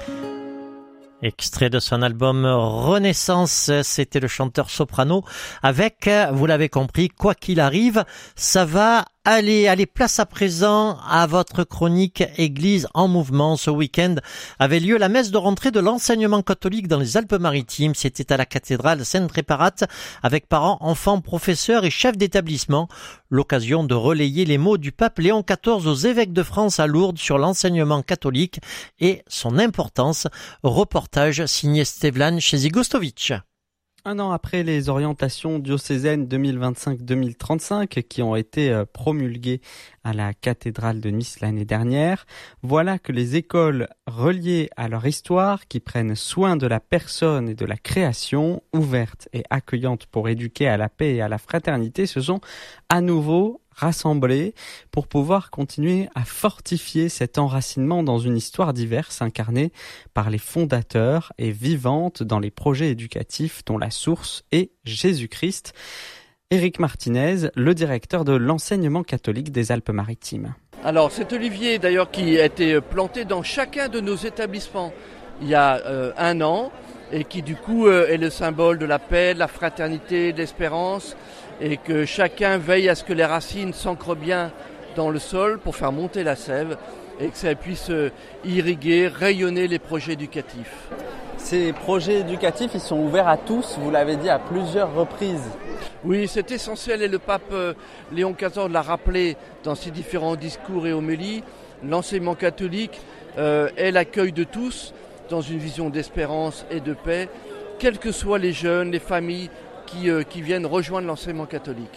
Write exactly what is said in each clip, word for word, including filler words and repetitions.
Extrait de son album Renaissance, c'était le chanteur soprano avec, vous l'avez compris, quoi qu'il arrive, ça va aller. Allez, place à présent à votre chronique Église en mouvement. Ce week-end avait lieu la messe de rentrée de l'enseignement catholique dans les Alpes-Maritimes. C'était à la cathédrale Sainte-Réparate avec parents, enfants, professeurs et chefs d'établissement. L'occasion de relayer les mots du pape Léon quatorze aux évêques de France à Lourdes sur l'enseignement catholique et son importance. Reportage signé Stevlan Chezigostovic. Un an après les orientations diocésaines deux mille vingt-cinq deux mille trente-cinq qui ont été promulguées à la cathédrale de Nice l'année dernière, voilà que les écoles reliées à leur histoire, qui prennent soin de la personne et de la création, ouvertes et accueillantes pour éduquer à la paix et à la fraternité, se sont à nouveau rassemblés pour pouvoir continuer à fortifier cet enracinement dans une histoire diverse incarnée par les fondateurs et vivante dans les projets éducatifs dont la source est Jésus-Christ. Éric Martinez, le directeur de l'enseignement catholique des Alpes-Maritimes. Alors cet olivier d'ailleurs qui a été planté dans chacun de nos établissements il y a euh, un an et qui du coup euh, est le symbole de la paix, de la fraternité, de l'espérance, et que chacun veille à ce que les racines s'ancrent bien dans le sol pour faire monter la sève et que ça puisse irriguer, rayonner les projets éducatifs. Ces projets éducatifs, ils sont ouverts à tous, vous l'avez dit à plusieurs reprises. Oui, c'est essentiel et le pape Léon quatorze l'a rappelé dans ses différents discours et homélies. L'enseignement catholique euh, est l'accueil de tous dans une vision d'espérance et de paix, quels que soient les jeunes, les familles, Qui, euh, qui viennent rejoindre l'enseignement catholique.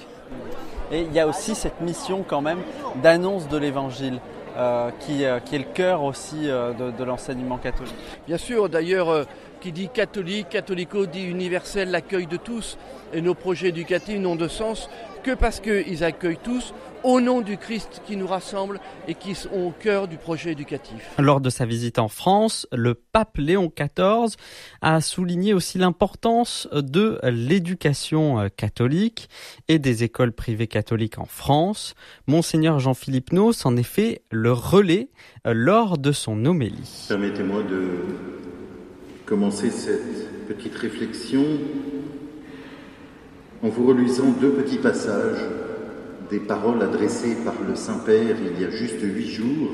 Et il y a aussi cette mission quand même d'annonce de l'évangile euh, qui, euh, qui est le cœur aussi euh, de, de l'enseignement catholique. Bien sûr, d'ailleurs, euh, qui dit catholique, catholico dit universel, l'accueil de tous. Et nos projets éducatifs n'ont de sens que parce qu'ils accueillent tous au nom du Christ qui nous rassemble et qui sont au cœur du projet éducatif. Lors de sa visite en France, le pape Léon quatorze a souligné aussi l'importance de l'éducation catholique et des écoles privées catholiques en France. Monseigneur Jean-Philippe Nos en est fait le relais lors de son homélie. Permettez-moi de commencer cette petite réflexion en vous relisant deux petits passages des paroles adressées par le Saint-Père il y a juste huit jours,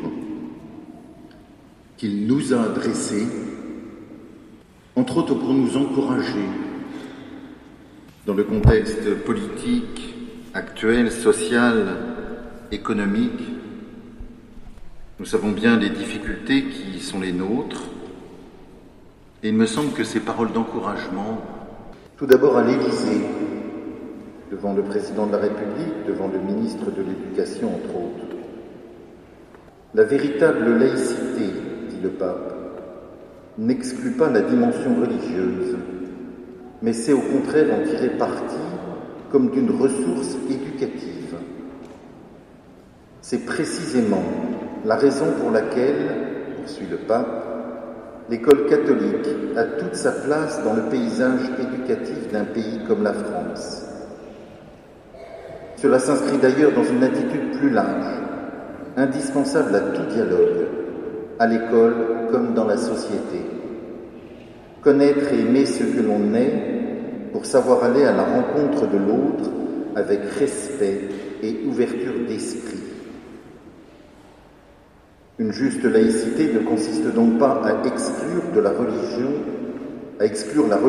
qu'il nous a adressées, entre autres pour nous encourager dans le contexte politique, actuel, social, économique. Nous savons bien les difficultés qui sont les nôtres, et il me semble que ces paroles d'encouragement, tout d'abord à l'Élysée, devant le président de la République, devant le ministre de l'Éducation, entre autres. La véritable laïcité, dit le pape, n'exclut pas la dimension religieuse, mais c'est au contraire en tirer parti comme d'une ressource éducative. C'est précisément la raison pour laquelle, poursuit le pape, l'école catholique a toute sa place dans le paysage éducatif d'un pays comme la France. Cela s'inscrit d'ailleurs dans une attitude plus large, indispensable à tout dialogue, à l'école comme dans la société. Connaître et aimer ce que l'on est pour savoir aller à la rencontre de l'autre avec respect et ouverture d'esprit. Une juste laïcité ne consiste donc pas à exclure de la religion, à exclure la religion